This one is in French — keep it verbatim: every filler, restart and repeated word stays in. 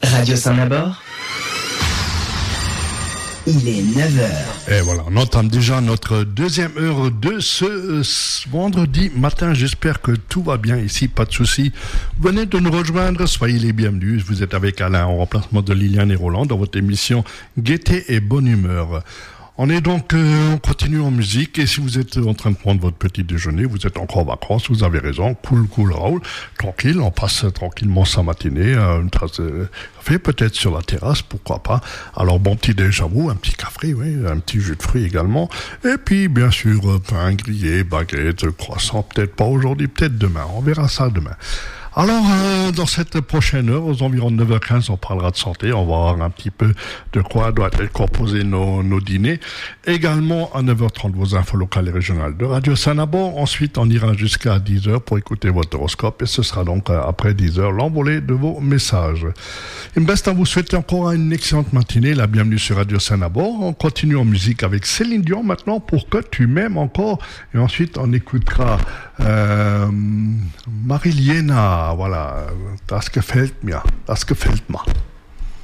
Radio Saint-Nabord, il est neuf heures. Et voilà, on entame déjà notre deuxième heure de ce, ce vendredi matin. J'espère que tout va bien ici, pas de soucis. Venez de nous rejoindre, soyez les bienvenus. Vous êtes avec Alain en remplacement de Liliane et Roland dans votre émission Gaieté et Bonne Humeur. On est donc, euh, on continue en musique, et si vous êtes en train de prendre votre petit déjeuner, vous êtes encore en vacances, vous avez raison, cool, cool, Raoul, tranquille, on passe tranquillement sa matinée, euh, une tasse de café, peut-être sur la terrasse, pourquoi pas. Alors bon petit déj à vous, un petit café, oui, un petit jus de fruits également, et puis bien sûr, euh, pain grillé, baguette, croissant, peut-être pas aujourd'hui, peut-être demain, on verra ça demain. Alors, euh, dans cette prochaine heure, aux environs de neuf heures quinze, on parlera de santé. On va voir un petit peu de quoi doit être composé nos, nos dîners. Également, à neuf heures trente, vos infos locales et régionales de Radio Saint-Nabord. Ensuite, on ira jusqu'à dix heures pour écouter votre horoscope. Et ce sera donc, euh, après dix heures, l'envolée de vos messages. Il me reste à vous souhaiter encore une excellente matinée. La bienvenue sur Radio Saint-Nabord. On continue en musique avec Céline Dion maintenant, pour que tu m'aimes encore. Et ensuite, on écoutera euh, Marie-Liena. Voilà, das gefällt mir, das gefällt mir.